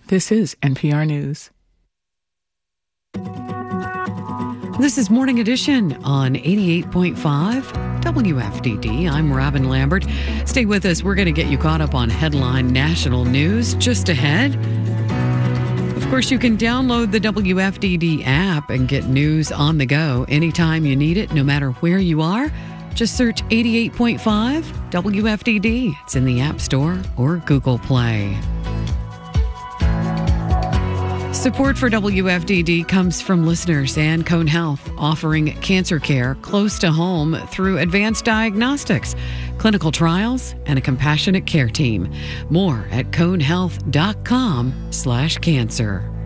This is NPR News. This is Morning Edition on 88.5 WFDD. I'm Robin Lambert. Stay with us. We're going to get you caught up on headline national news just ahead. Of course, you can download the WFDD app and get news on the go anytime you need it, no matter where you are. Just search 88.5 WFDD. It's in the App Store or Google Play. Support for WFDD comes from listeners and Cone Health, offering cancer care close to home through advanced diagnostics, clinical trials, and a compassionate care team. More at conehealth.com/cancer.